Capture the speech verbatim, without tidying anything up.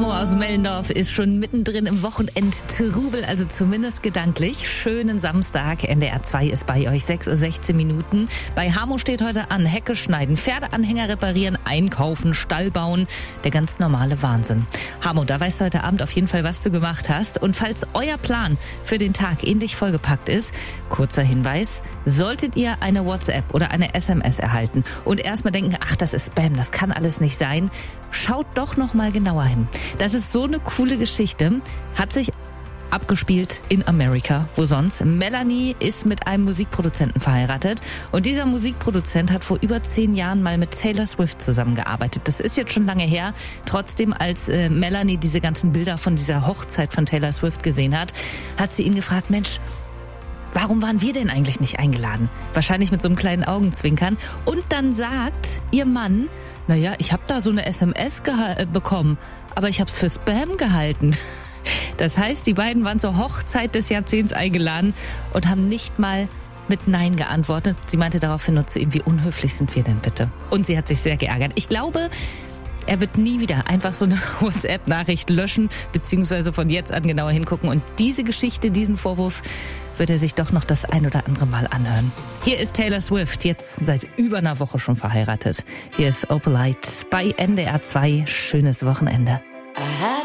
Hamo aus Mellendorf ist schon mittendrin im Wochenendtrubel, also zumindest gedanklich. Schönen Samstag, N D R zwei ist bei euch, sechs Uhr sechzehn Minuten. Bei Hamo steht heute an, Hecke schneiden, Pferdeanhänger reparieren, einkaufen, Stall bauen, der ganz normale Wahnsinn. Hamo, da weißt du heute Abend auf jeden Fall, was du gemacht hast. Und falls euer Plan für den Tag ähnlich vollgepackt ist, kurzer Hinweis, solltet ihr eine WhatsApp oder eine S M S erhalten und erstmal denken, ach, das ist Spam, das kann alles nicht sein, schaut doch noch mal genauer hin. Das ist so eine coole Geschichte, hat sich abgespielt in Amerika, wo sonst. Melanie ist mit einem Musikproduzenten verheiratet und dieser Musikproduzent hat vor über zehn Jahren mal mit Taylor Swift zusammengearbeitet. Das ist jetzt schon lange her. Trotzdem, als äh, Melanie diese ganzen Bilder von dieser Hochzeit von Taylor Swift gesehen hat, hat sie ihn gefragt, Mensch, warum waren wir denn eigentlich nicht eingeladen? Wahrscheinlich mit so einem kleinen Augenzwinkern. Und dann sagt ihr Mann, naja, ich habe da so eine S M S geha- bekommen, aber ich habe es für Spam gehalten. Das heißt, die beiden waren zur Hochzeit des Jahrzehnts eingeladen und haben nicht mal mit Nein geantwortet. Sie meinte daraufhin nur zu ihm, wie unhöflich sind wir denn bitte? Und sie hat sich sehr geärgert. Ich glaube, er wird nie wieder einfach so eine WhatsApp-Nachricht löschen, beziehungsweise von jetzt an genauer hingucken. Und diese Geschichte, diesen Vorwurf, wird er sich doch noch das ein oder andere Mal anhören. Hier ist Taylor Swift, jetzt seit über einer Woche schon verheiratet. Hier ist Opalite bei N D R zwei. Schönes Wochenende.